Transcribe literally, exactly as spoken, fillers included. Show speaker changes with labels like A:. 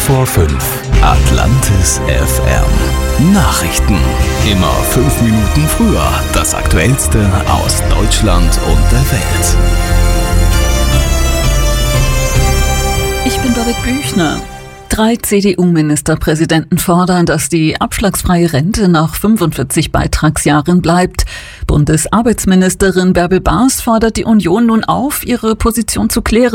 A: vor fünf. Atlantis F M. Nachrichten. Immer fünf Minuten früher. Das Aktuellste aus Deutschland und der Welt.
B: Ich bin Dorit Büchner. Drei C D U-Ministerpräsidenten fordern, dass die abschlagsfreie Rente nach fünfundvierzig Beitragsjahren bleibt. Bundesarbeitsministerin Bärbel Baas fordert die Union nun auf, ihre Position zu klären.